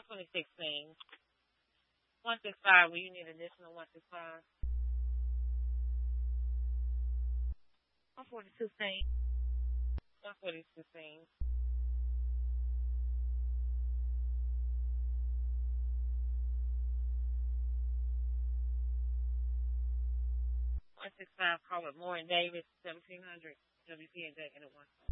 126 165, will you need additional 165? 142 cents. 142 cents. 165, call it Moore and Davis, 1700 WP and Jack and 1.